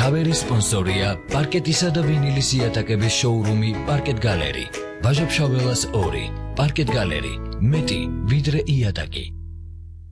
თავერის სპონსორია პარკეტისა და ვინილის იატაკების შოურუმი პარკეტ გალერი. ვაჟა-ფშაველას 2 პარკეტ გალერი მეტი ვიდრე იატაკი.